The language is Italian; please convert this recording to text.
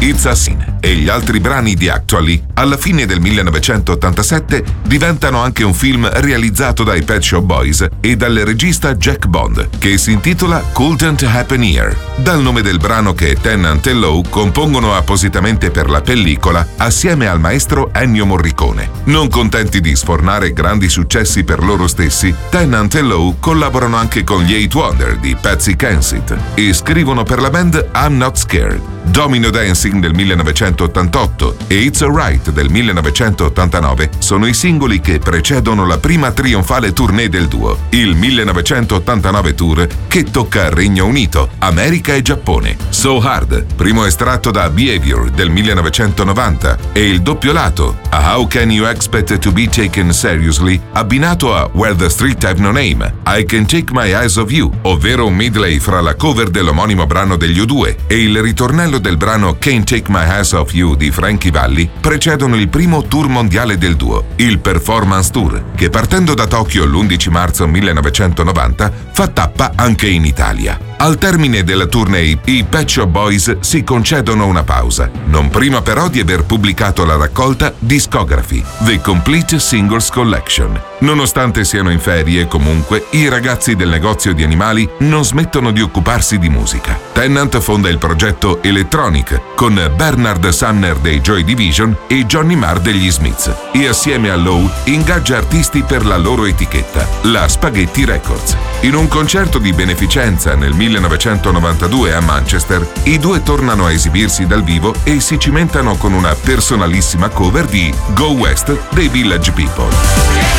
It's a Sin e gli altri brani di Actually, alla fine del 1987 diventano anche un film realizzato dai Pet Shop Boys e dal regista Jack Bond, che si intitola Couldn't Happen Here, dal nome del brano che Tennant e Lowe compongono appositamente per la pellicola assieme al maestro Ennio Morricone. Non contenti di sfornare grandi successi per loro stessi, Tennant e Lowe collaborano anche con gli Eight Wonder di Patsy Kensit e scrivono per la band I'm Not Scared. Domino Dancing del 1988 e It's Alright del 1989 sono i singoli che precedono la prima trionfale tournée del duo, il 1989 Tour, che tocca Regno Unito, America e Giappone. So Hard, primo estratto da Behavior del 1990, e il doppio lato, A How Can You Expect to Be Taken Seriously, abbinato a Where the Street Have No Name, I Can Take My Eyes Off You, ovvero un medley fra la cover dell'omonimo brano degli U2 e il ritornello del brano Can't Take My Eyes Off You di Frankie Valli, precedono il primo tour mondiale del duo, il Performance Tour, che partendo da Tokyo l'11 marzo 1990 fa tappa anche in Italia. Al termine della tournée, i Pet Shop Boys si concedono una pausa, non prima però di aver pubblicato la raccolta Discography, The Complete Singles Collection. Nonostante siano in ferie, comunque, i ragazzi del negozio di animali non smettono di occuparsi di musica. Tennant fonda il progetto Electronic con Bernard Sumner dei Joy Division e Johnny Marr degli Smiths e assieme a Lowe ingaggia artisti per la loro etichetta, la Spaghetti Records. In un concerto di beneficenza nel 1992 a Manchester, i due tornano a esibirsi dal vivo e si cimentano con una personalissima cover di Go West dei Village People.